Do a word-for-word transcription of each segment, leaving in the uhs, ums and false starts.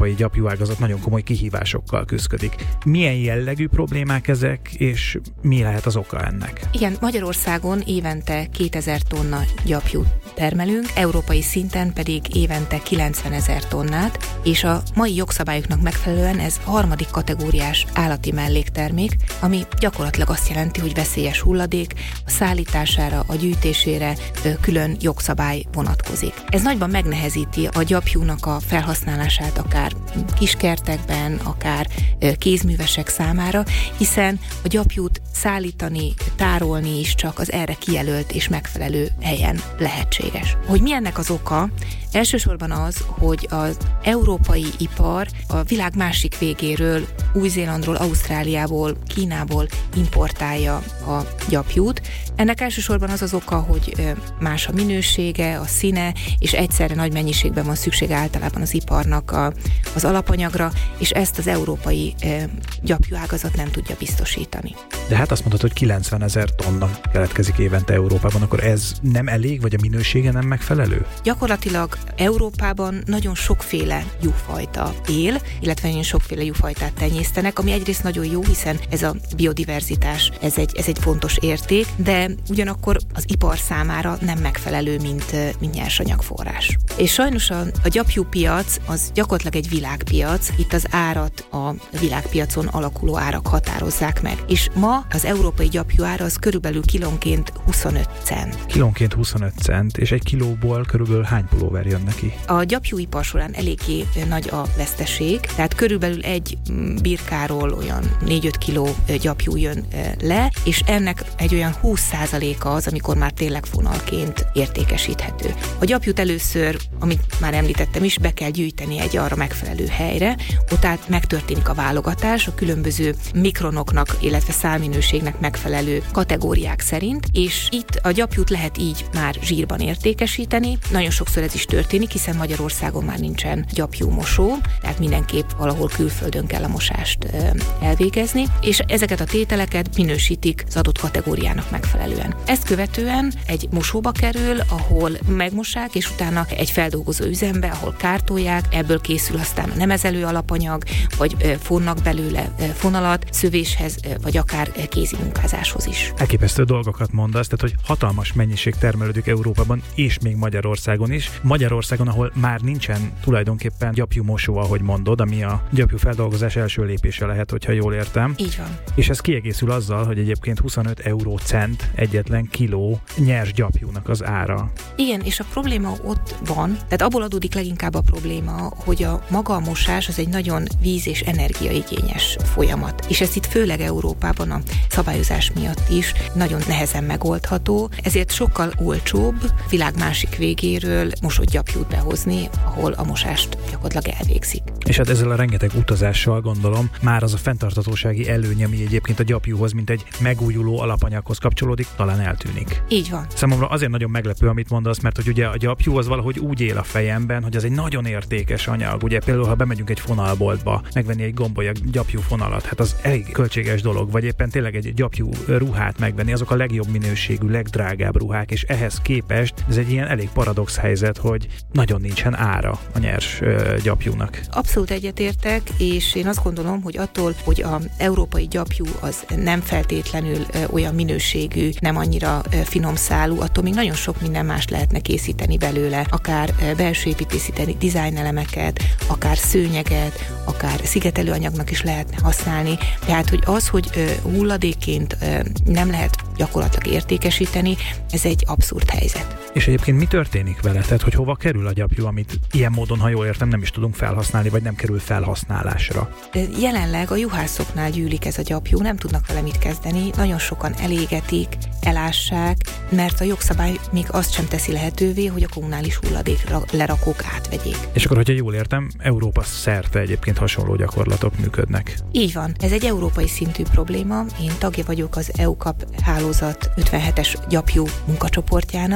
európai gyapjúágazat nagyon komoly kihívásokkal küszködik. Milyen jellegű problémák ezek, és mi lehet az oka ennek? Igen, Magyarországon évente kétezer tonna gyapjú termelünk, európai szinten pedig évente kilencvenezer tonnát, és a mai jogszabályoknak megfelelően ez a harmadik kategóriás állati melléktermék, ami gyakorlatilag azt jelenti, hogy veszélyes hulladék, a szállítására, a gyűjtésére külön jogszabály vonatkozik. Ez nagyban megnehezíti a gyapjúnak a felhasználását akár kiskertekben, akár kézművesek számára, hiszen a gyapjút szállítani, tárolni is csak az erre kijelölt és megfelelő helyen lehetséges. Hogy mi ennek az oka? Elsősorban az, hogy az európai ipar a világ másik végéről, Új-Zélandról, Ausztráliából, Kínából importálja a gyapjút. Ennek elsősorban az az oka, hogy más a minősége, a színe, és egyszerre nagy mennyiségben van szüksége általában az iparnak a, az alapanyagra, és ezt az európai e, gyapjúágazat nem tudja biztosítani. De hát azt mondhatod, hogy kilencvenezer tonna keletkezik évente Európában, akkor ez nem elég, vagy a minősége nem megfelelő? Gyakorlatilag Európában nagyon sokféle juhfajta él, illetve nagyon sokféle juhfajtát tenyésztenek, ami egyrészt nagyon jó, hiszen ez a biodiverzitás, ez egy, ez egy fontos érték, de ugyanakkor az ipar számára nem megfelelő, mint, mint nyersanyagforrás. És sajnos a, a gyapjúpiac az gyakorlatilag egy világpiac, itt az árat a világpiacon alakuló árak határozzák meg. És ma az európai gyapjúár az körülbelül kilónként huszonöt cent. Kilónként huszonöt cent, és egy kilóból körülbelül hány pulóver jön neki? A gyapjúipar során eléggé nagy a veszteség, tehát körülbelül egy birkáról olyan négy-öt kiló gyapjú jön le, és ennek egy olyan húsz százaléka az, amikor már tényleg fonalként értékesíthető. A gyapjút először, amit már említettem is, be kell gyűjteni egy arra megfelelő helyre, ott át megtörténik a válogatás a különböző mikronoknak, illetve szálminőségnek megfelelő kategóriák szerint, és itt a gyapjút lehet így már zsírban értékesíteni. Nagyon sokszor ez is történik, hiszen Magyarországon már nincsen gyapjúmosó, tehát mindenképp valahol külföldön kell a mosást elvégezni, és ezeket a tételeket minősítik az adott kategóriának megfelelően. Ezt követően egy mosóba kerül, ahol megmossák, és utána egy feldolgozó üzembe, ahol kártolják, ebből készül aztán a nemezelő alapanyag, vagy fonnak belőle fonalat, szövéshez, vagy akár kézi munkázáshoz is. Elképesztő dolgokat mondasz, tehát hogy hatalmas mennyiség termelődik Európában, és még Magyarországon is. Magyarországon, ahol már nincsen tulajdonképpen gyapjúmosó, ahogy mondod, ami a gyapjú feldolgozás első lépése lehet, hogyha jól értem. Így van. És ez kiegészül azzal, hogy egyébként huszonöt euró cent egyetlen kiló nyers gyapjúnak az ára. Igen, és a probléma ott van, tehát abból adódik leginkább a probléma, hogy a maga a mosás az egy nagyon víz- és energiaigényes folyamat. És ez itt főleg Európában a szabályozás miatt is nagyon nehezen megoldható, ezért sokkal olcsóbb világ másik végéről mosott gyapjút behozni, ahol a mosást gyakorlatilag elvégzik. És hát ezzel a rengeteg utazással gondolom, már az a fenntarthatósági előny, ami egyébként a gyapjúhoz, mint egy megújuló alapanyaghoz kapcsolódik, talán eltűnik. Így van. Számomra azért nagyon meglepő, amit mondasz, mert hogy ugye a gyapjú az valahogy úgy él a fejemben, hogy az egy nagyon értékes anyag. Ugye például, ha bemegyünk egy fonalboltba, megvenni egy gombolya gyapjú fonalat, hát az elég költséges dolog, vagy éppen tényleg egy gyapjú ruhát megvenni, azok a legjobb minőségű, legdrágább ruhák, és ehhez képest ez egy ilyen elég paradox helyzet, hogy nagyon nincsen ára a nyers ö, gyapjúnak. Abszolút egyetértek, és én azt gondolom, hogy attól, hogy az európai gyapjú az nem feltétlenül ö, olyan minőségű, nem annyira ö, finom szálú, attól még nagyon sok minden más lehetne készíteni belőle, akár ö, belső építészeti dizájnelemeket, akár szőnyeget, akár szigetelőanyagnak is lehetne használni. Tehát, hogy az, hogy ö, hulladékként ö, nem lehet gyakorlatilag értékesíteni, ez egy abszurd helyzet. És egyébként mi történik vele? Tehát, hogy hova kerül a gyapjú, amit ilyen módon, ha jól értem, nem is tudunk felhasználni, vagy nem kerül felhasználásra? Jelenleg a juhászoknál gyűlik ez a gyapjú, nem tudnak vele mit kezdeni, nagyon sokan elégetik, elássák, mert a jogszabály még azt sem teszi lehetővé, hogy a kommunális hulladék lerakók átvegyék. És akkor, hogyha jól értem, Európa szerte egyébként hasonló gyakorlatok működnek. Így van. Ez egy európai szintű probléma. Én tagja vagyok az é u-kap hálózat ötvenhetes gyapjú munkacsoportjának, és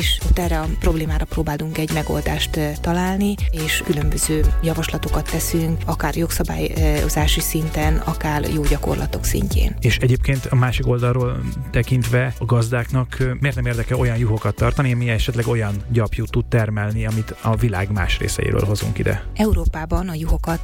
és ott erre a problémára próbálunk egy megoldást találni, és különböző javaslatokat teszünk, akár jogszabályozási szinten, akár jó gyakorlatok szintjén. És egyébként a másik oldalról tekintve a gazdáknak miért nem érdekel olyan juhokat tartani, ami esetleg olyan gyapjút tud termelni, amit a világ más részeiről hozunk ide? Európában a juhokat